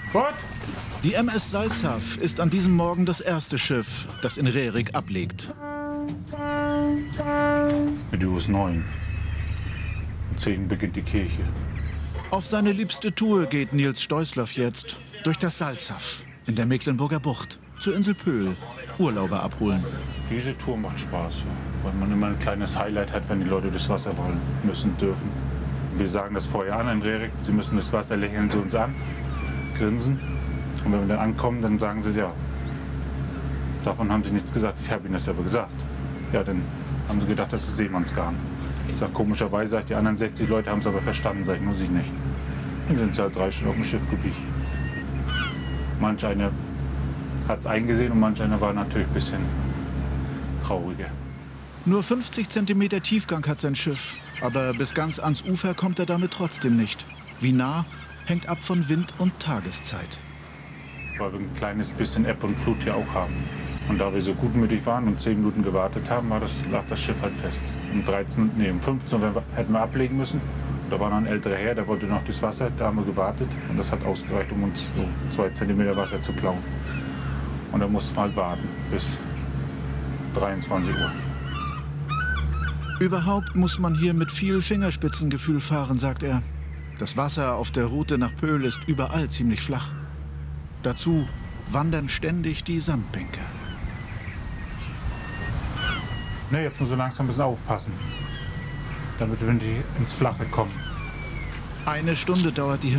Gut. Die MS Salzhaff ist an diesem Morgen das erste Schiff, das in Rerik ablegt. Die Uhr ist 9. Um 10 beginnt die Kirche. Auf seine liebste Tour geht Nils Stoislav jetzt durch das Salzhaff in der Mecklenburger Bucht zur Insel Pöhl, Urlauber abholen. Diese Tour macht Spaß, ja, weil man immer ein kleines Highlight hat, wenn die Leute durchs Wasser wollen, müssen, dürfen. Wir sagen das vorher an in Rerik, sie müssen das Wasser lächeln sie uns an, grinsen. Und wenn wir dann ankommen, dann sagen sie, ja, davon haben sie nichts gesagt, ich habe ihnen das aber gesagt. Ja, dann haben sie gedacht, das ist Seemannsgarn. Ich sage, komischerweise, die anderen 60 Leute haben es aber verstanden, sage ich, nur sie nicht. Dann sind sie halt 3 Stunden auf dem Schiff geblieben. Manch einer hat es eingesehen und manch einer war natürlich ein bisschen trauriger. Nur 50 cm Tiefgang hat sein Schiff, aber bis ganz ans Ufer kommt er damit trotzdem nicht. Wie nah, hängt ab von Wind und Tageszeit. Weil wir ein kleines bisschen Ebbe und Flut hier auch haben. Und da wir so gutmütig waren und 10 Minuten gewartet haben, lag das Schiff halt fest. Um 15 Uhr hätten wir ablegen müssen. Da war noch ein älterer Herr, der wollte noch durchs Wasser, da haben wir gewartet. Und das hat ausgereicht, um uns so 2 cm Wasser zu klauen. Und da mussten wir halt warten bis 23 Uhr. Überhaupt muss man hier mit viel Fingerspitzengefühl fahren, sagt er. Das Wasser auf der Route nach Pöhl ist überall ziemlich flach. Dazu wandern ständig die Sandbänke. Ne, jetzt muss so langsam ein bisschen aufpassen, damit wir nicht ins Flache kommen. 1 Stunde dauert die